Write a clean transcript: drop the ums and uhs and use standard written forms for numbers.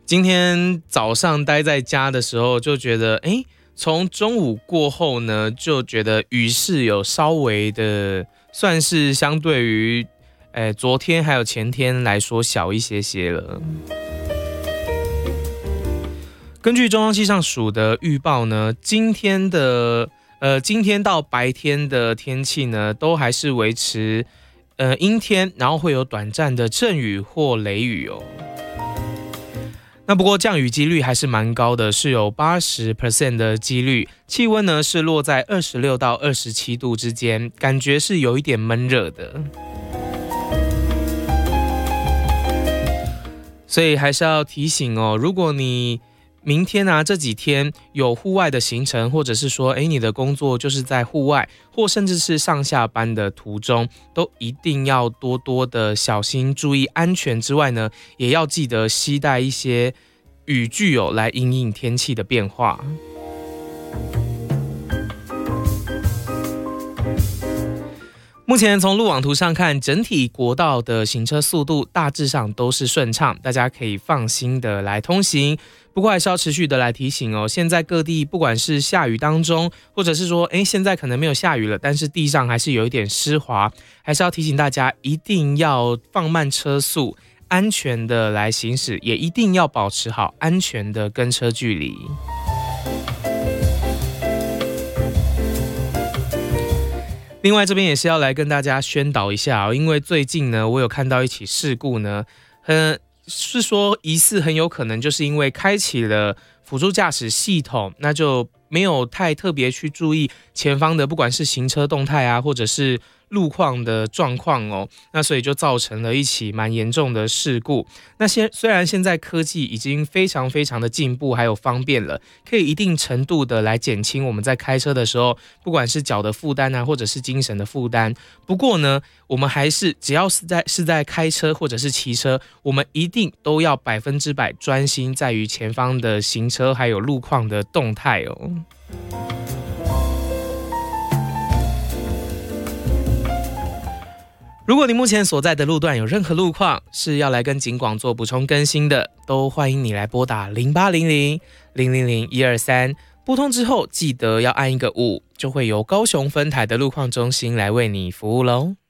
今天早上待在家的时候，就觉得，从中午过后呢，就觉得雨势有稍微的，算是相对于，昨天还有前天来说小一些了。根据中央气象署的预报呢，今天到白天的天气呢，都还是维持阴天，然后会有短暂的阵雨或雷雨哦。那不过降雨几率还是蛮高的，是有 80% 的几率，气温呢是落在26到27度之间，感觉是有一点闷热的。所以还是要提醒哦，如果你明天啊这几天有户外的行程，或者是说你的工作就是在户外，或甚至是上下班的途中，都一定要多多的小心注意安全之外呢，也要记得携带一些雨具来因应天气的变化。目前从路网图上看，整体国道的行车速度大致上都是顺畅，大家可以放心的来通行。不过还是要持续的来提醒哦，现在各地不管是下雨当中，或者是说现在可能没有下雨了，但是地上还是有一点湿滑，还是要提醒大家一定要放慢车速，安全的来行驶，也一定要保持好安全的跟车距离。另外这边也是要来跟大家宣导一下因为最近呢，我有看到一起事故呢，是说疑似很有可能就是因为开启了辅助驾驶系统，那就没有太特别去注意前方的不管是行车动态啊，或者是路况的状况哦，那所以就造成了一起蛮严重的事故。那虽然现在科技已经非常非常的进步还有方便了，可以一定程度的来减轻我们在开车的时候不管是脚的负担啊，或者是精神的负担。不过呢，我们还是只要是在开车或者是骑车，我们一定都要100%专心在于前方的行车还有路况的动态哦。如果你目前所在的路段有任何路况是要来跟警广做补充更新的，都欢迎你来拨打0800-000-123，拨通之后记得要按一个5，就会由高雄分台的路况中心来为你服务咯。